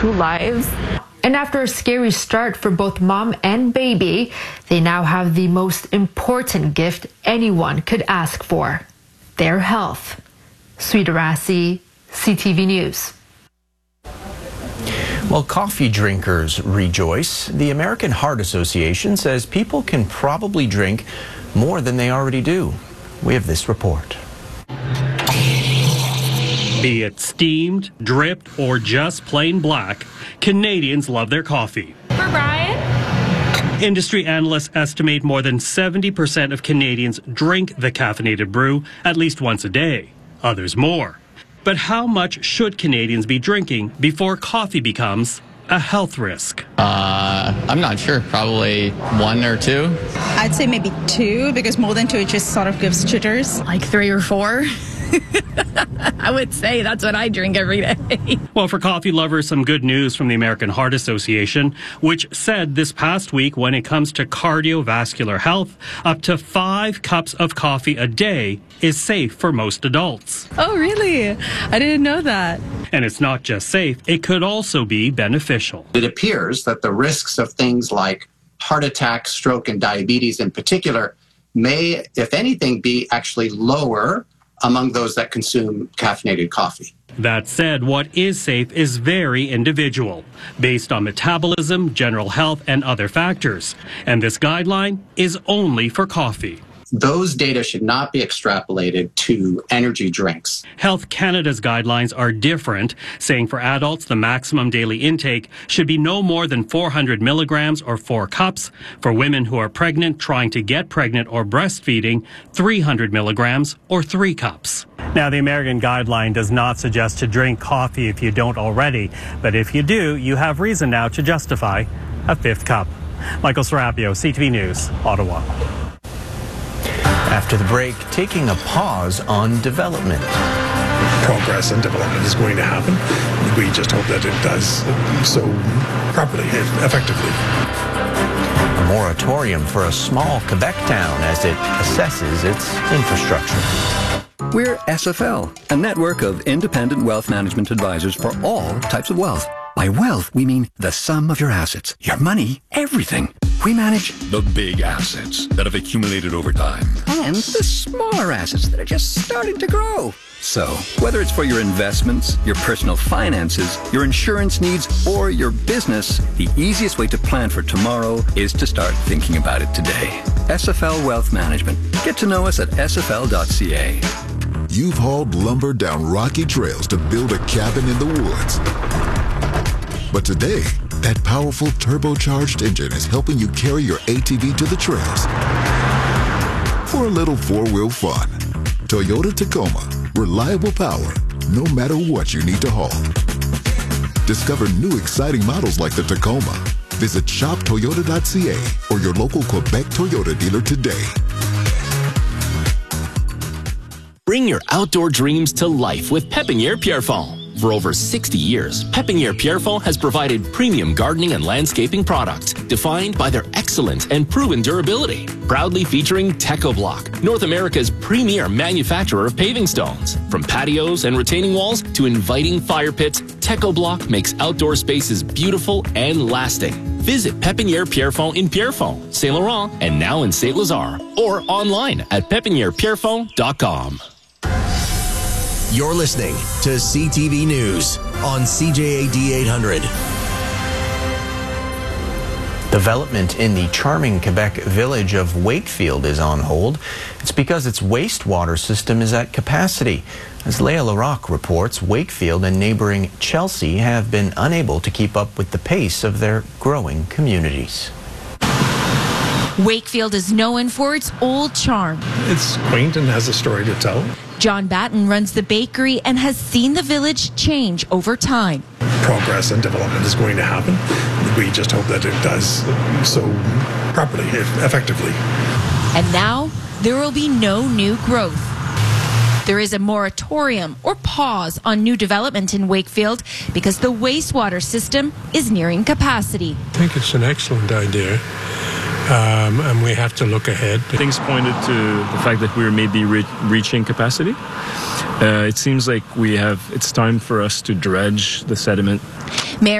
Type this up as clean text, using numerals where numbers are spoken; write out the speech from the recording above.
2 lives. And after a scary start for both mom and baby, they now have the most important gift anyone could ask for: their health. Sweeta Rassi, CTV News. Well, coffee drinkers rejoice. The American Heart Association says people can probably drink more than they already do. We have this report. Be it steamed, dripped, or just plain black, Canadians love their coffee. For Brian? Industry analysts estimate more than 70% of Canadians drink the caffeinated brew at least once a day, others more. But how much should Canadians be drinking before coffee becomes a health risk? I'm not sure. Probably 1 or 2. I'd say maybe 2, because more than 2 it just sort of gives jitters. Like 3 or 4. I would say that's what I drink every day. Well, for coffee lovers, some good news from the American Heart Association, which said this past week when it comes to cardiovascular health, up to 5 cups of coffee a day is safe for most adults. Oh, really? I didn't know that. And it's not just safe, it could also be beneficial. It appears that the risks of things like heart attack, stroke, and diabetes in particular may, if anything, be actually lower among those that consume caffeinated coffee. That said, what is safe is very individual, based on metabolism, general health, and other factors. And this guideline is only for coffee. Those data should not be extrapolated to energy drinks. Health Canada's guidelines are different, saying for adults the maximum daily intake should be no more than 400 milligrams or 4 cups. For women who are pregnant, trying to get pregnant, or breastfeeding, 300 milligrams or 3 cups. Now, the American guideline does not suggest to drink coffee if you don't already, but if you do, you have reason now to justify a 5th cup. Michael Serapio, CTV News, Ottawa. After the break, taking a pause on development. Progress and development is going to happen. We just hope that it does so properly, effectively. A moratorium for a small Quebec town as it assesses its infrastructure. We're SFL, a network of independent wealth management advisors for all types of wealth. By wealth, we mean the sum of your assets, your money, everything. We manage the big assets that have accumulated over time and the smaller assets that are just starting to grow. So, whether it's for your investments, your personal finances, your insurance needs, or your business, the easiest way to plan for tomorrow is to start thinking about it today. SFL Wealth Management. Get to know us at sfl.ca. You've hauled lumber down rocky trails to build a cabin in the woods. But today, that powerful turbocharged engine is helping you carry your ATV to the trails. For a little 4-wheel fun, Toyota Tacoma. Reliable power, no matter what you need to haul. Discover new exciting models like the Tacoma. Visit shoptoyota.ca or your local Quebec Toyota dealer today. Bring your outdoor dreams to life with Pépinière Pierrefonds. For over 60 years, Pépinière Pierrefonds has provided premium gardening and landscaping products defined by their excellent and proven durability. Proudly featuring TechoBlock, North America's premier manufacturer of paving stones. From patios and retaining walls to inviting fire pits, TechoBlock makes outdoor spaces beautiful and lasting. Visit Pépinière Pierrefonds in Pierrefonds, Saint Laurent, and now in Saint Lazare, or online at pépinièrepierrefonds.com. You're listening to CTV News on CJAD 800. Development in the charming Quebec village of Wakefield is on hold. It's because its wastewater system is at capacity. As Leah Larocque reports, Wakefield and neighboring Chelsea have been unable to keep up with the pace of their growing communities. Wakefield is known for its old charm. It's quaint and has a story to tell. John Batten runs the bakery and has seen the village change over time. Progress and development is going to happen. We just hope that it does so properly, effectively. And now, there will be no new growth. There is a moratorium or pause on new development in Wakefield because the wastewater system is nearing capacity. I think it's an excellent idea. And we have to look ahead. Things pointed to the fact that we're maybe reaching capacity. It seems like it's time for us to dredge the sediment.